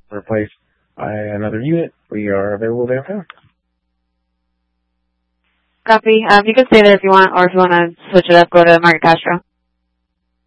replaced by another unit, we are available downtown. Copy. You can stay there if you want, or if you want to switch it up, go to Market Castro.